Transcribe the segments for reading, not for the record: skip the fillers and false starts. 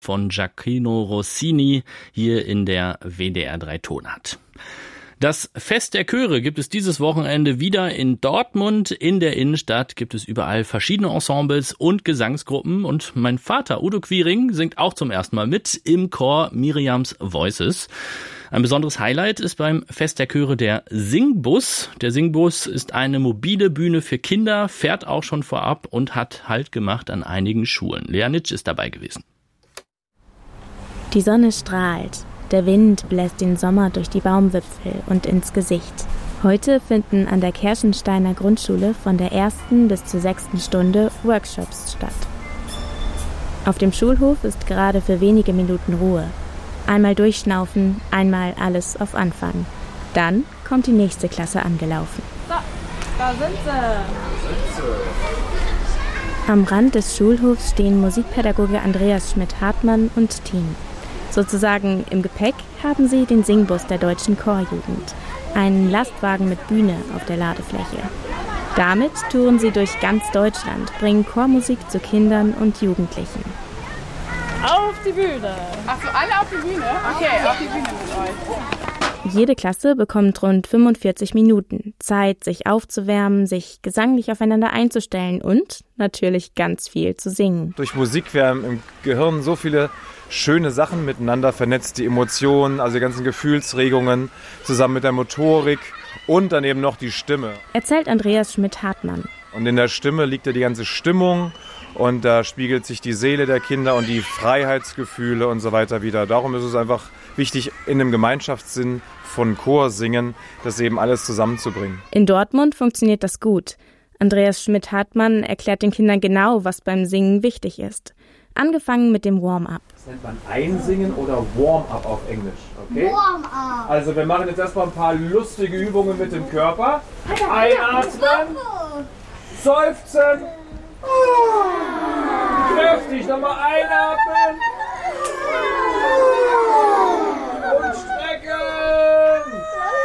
von Gioacchino Rossini hier in der WDR 3 Tonart. Das Fest der Chöre gibt es dieses Wochenende wieder in Dortmund. In der Innenstadt gibt es überall verschiedene Ensembles und Gesangsgruppen. Und mein Vater, Udo Quiring, singt auch zum ersten Mal mit im Chor Miriams Voices. Ein besonderes Highlight ist beim Fest der Chöre der Singbus. Der Singbus ist eine mobile Bühne für Kinder, fährt auch schon vorab und hat Halt gemacht an einigen Schulen. Lea Nitsch ist dabei gewesen. Die Sonne strahlt. Der Wind bläst den Sommer durch die Baumwipfel und ins Gesicht. Heute finden an der Kerschensteiner Grundschule von der 1. bis zur 6. Stunde Workshops statt. Auf dem Schulhof ist gerade für wenige Minuten Ruhe. Einmal durchschnaufen, einmal alles auf Anfang. Dann kommt die nächste Klasse angelaufen. So, da sind sie. Am Rand des Schulhofs stehen Musikpädagoge Andreas Schmidt-Hartmann und Team. Sozusagen im Gepäck haben sie den Singbus der Deutschen Chorjugend, einen Lastwagen mit Bühne auf der Ladefläche. Damit touren sie durch ganz Deutschland, bringen Chormusik zu Kindern und Jugendlichen. Auf die Bühne! Achso, alle auf die Bühne? Okay, auf die Bühne mit euch. Jede Klasse bekommt rund 45 Minuten Zeit, sich aufzuwärmen, sich gesanglich aufeinander einzustellen und natürlich ganz viel zu singen. Durch Musik werden im Gehirn so viele schöne Sachen miteinander vernetzt, die Emotionen, also die ganzen Gefühlsregungen, zusammen mit der Motorik und dann eben noch die Stimme. Erzählt Andreas Schmidt-Hartmann. Und in der Stimme liegt ja die ganze Stimmung und da spiegelt sich die Seele der Kinder und die Freiheitsgefühle und so weiter wieder. Darum ist es einfach wichtig, in dem Gemeinschaftssinn von Chorsingen das eben alles zusammenzubringen. In Dortmund funktioniert das gut. Andreas Schmidt-Hartmann erklärt den Kindern genau, was beim Singen wichtig ist. Angefangen mit dem Warm-up. Das nennt man Einsingen oder Warm-up auf Englisch. Okay? Warm-up. Also wir machen jetzt erstmal ein paar lustige Übungen mit dem Körper. Einatmen, seufzen, kräftig nochmal einatmen und strecken.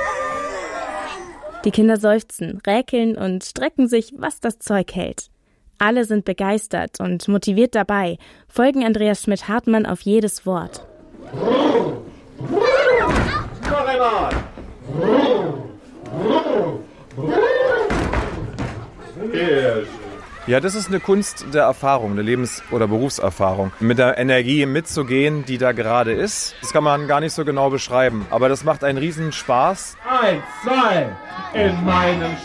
Die Kinder seufzen, räkeln und strecken sich, was das Zeug hält. Alle sind begeistert und motiviert dabei, folgen Andreas Schmidt-Hartmann auf jedes Wort. Noch einmal. Ja, das ist eine Kunst der Erfahrung, eine Lebens- oder Berufserfahrung. Mit der Energie mitzugehen, die da gerade ist, das kann man gar nicht so genau beschreiben. Aber das macht einen riesen Spaß. 1, 2, in meinem